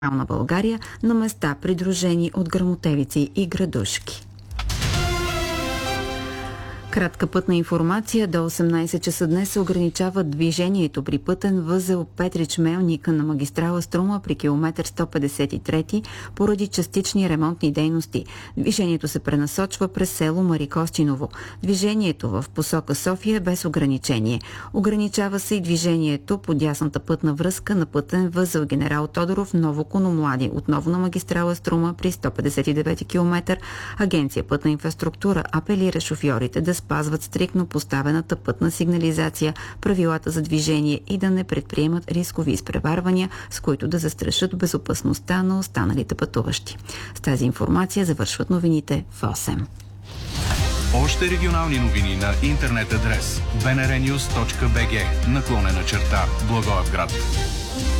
на България, на места придружени от гръмотевици и градушки. Кратка пътна информация. До 18 часа днес се ограничава движението при пътен възел Петрич-Мелника на магистрала Струма при километър 153 поради частични ремонтни дейности. Движението се пренасочва през село Марикостиново. Движението в посока София е без ограничение. Ограничава се и движението по дясната пътна връзка на пътен възел Генерал Тодоров Ново Кономлади. Отново на магистрала Струма при 159 км. Агенция Пътна инфраструктура апелира шофьорите да спазват стриктно поставената пътна сигнализация, правилата за движение и да не предприемат рискови изпреварвания, с които да застрашат безопасността на останалите пътуващи. С тази информация завършват новините в 8. Още регионални новини на интернет адрес bnrnews.bg /Благоевград.